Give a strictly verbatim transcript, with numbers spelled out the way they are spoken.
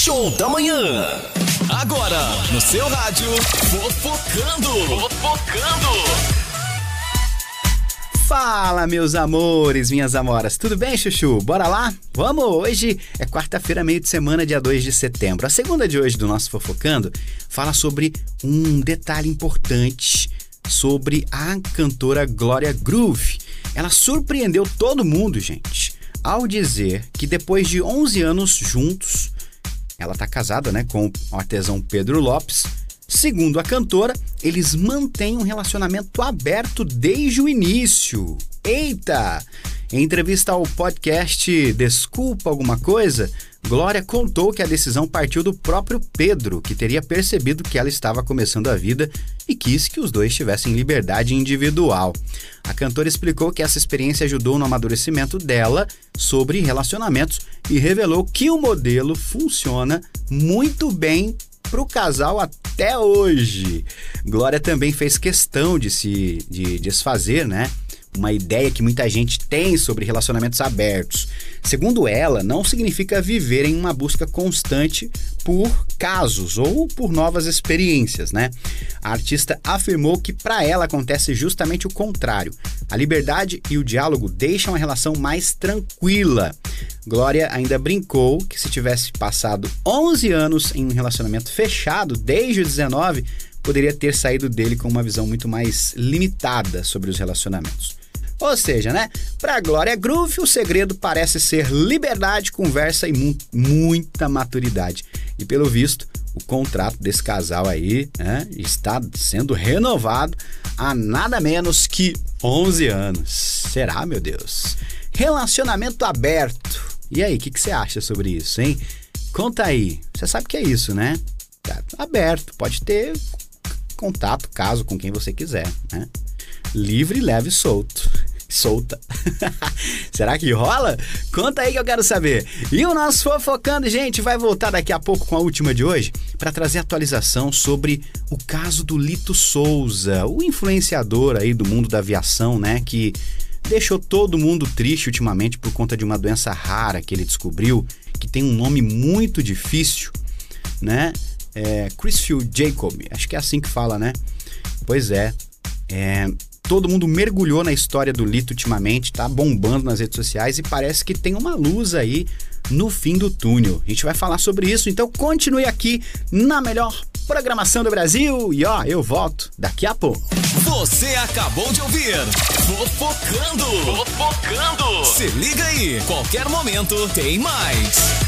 Show da Manhã. Agora, no seu rádio, Fofocando. Fofocando. Fala, meus amores, minhas amoras, tudo bem, chuchu? Bora lá? Vamos! Hoje é quarta-feira, meio de semana, dia dois de setembro. A segunda de hoje do nosso Fofocando fala sobre um detalhe importante sobre a cantora Glória Groove. Ela surpreendeu todo mundo, gente, ao dizer que depois de onze anos juntos, ela tá casada, né, com o artesão Pedro Lopes. Segundo a cantora, eles mantêm um relacionamento aberto desde o início. Eita! Em entrevista ao podcast Desculpa Alguma Coisa, Glória contou que a decisão partiu do próprio Pedro, que teria percebido que ela estava começando a vida e quis que os dois tivessem liberdade individual. A cantora explicou que essa experiência ajudou no amadurecimento dela sobre relacionamentos e revelou que o modelo funciona muito bem para o casal até hoje. Glória também fez questão de se de desfazer, né? Uma ideia que muita gente tem sobre relacionamentos abertos. Segundo ela, não significa viver em uma busca constante por casos ou por novas experiências, né? A artista afirmou que para ela acontece justamente o contrário. A liberdade e o diálogo deixam a relação mais tranquila. Glória ainda brincou que se tivesse passado onze anos em um relacionamento fechado desde os dezenove, poderia ter saído dele com uma visão muito mais limitada sobre os relacionamentos. Ou seja, né? Pra Glória Groove, o segredo parece ser liberdade, conversa e mu- muita maturidade. E pelo visto, o contrato desse casal aí, né, está sendo renovado há nada menos que onze anos. Será, meu Deus? Relacionamento aberto. E aí, o que, que você acha sobre isso, hein? Conta aí. Você sabe que é isso, né? Tá aberto, pode ter contato, caso com quem você quiser, né? Livre, leve e solto. Solta. Será que rola? Conta aí que eu quero saber. E o nosso Fofocando, gente, vai voltar daqui a pouco com a última de hoje para trazer atualização sobre o caso do Lito Souza, o influenciador aí do mundo da aviação, né, que deixou todo mundo triste ultimamente por conta de uma doença rara que ele descobriu, que tem um nome muito difícil, né? É Creutzfeldt Jakob, acho que é assim que fala, né? Pois é, é... Todo mundo mergulhou na história do Lito ultimamente, tá bombando nas redes sociais e parece que tem uma luz aí no fim do túnel. A gente vai falar sobre isso, então continue aqui na melhor programação do Brasil e ó, eu volto daqui a pouco. Você acabou de ouvir Fofocando. Fofocando. Se liga aí, qualquer momento tem mais.